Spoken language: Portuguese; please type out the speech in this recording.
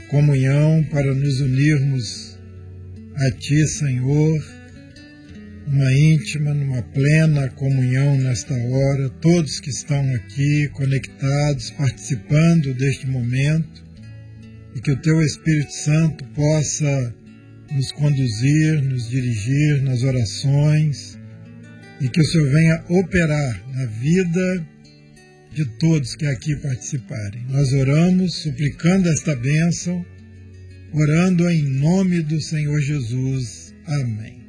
comunhão para nos unirmos a Ti, Senhor, numa íntima, numa plena comunhão nesta hora, todos que estão aqui conectados, participando deste momento, e que o Teu Espírito Santo possa nos conduzir, nos dirigir nas orações, e que o Senhor venha operar na vida de todos que aqui participarem. Nós oramos, suplicando esta bênção, orando em nome do Senhor Jesus. Amém.